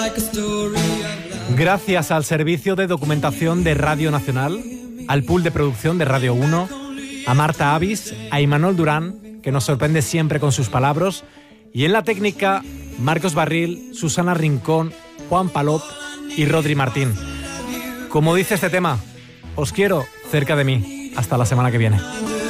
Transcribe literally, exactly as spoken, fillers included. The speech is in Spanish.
Gracias al Servicio de Documentación de Radio Nacional, al pool de producción de Radio uno, a Marta Avis, a Imanol Durán, que nos sorprende siempre con sus palabras, y en la técnica, Marcos Barril, Susana Rincón, Juan Palop y Rodri Martín. Como dice este tema, os quiero cerca de mí. Hasta la semana que viene.